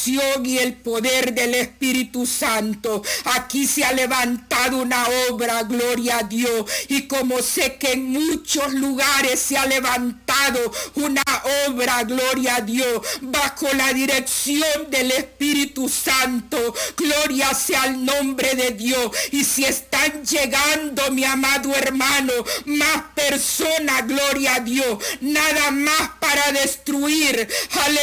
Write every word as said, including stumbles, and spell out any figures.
unción y el poder del Espíritu Santo. Aquí se ha levantado una obra, gloria a Dios. Y como sé que en muchos lugares se ha levantado una obra, gloria a Dios, bajo la dirección del Espíritu Santo, gloria sea al nombre de Dios. Y si están llegando, mi amado hermano, más personas, gloria a Dios, nada más para destruir, aleluya,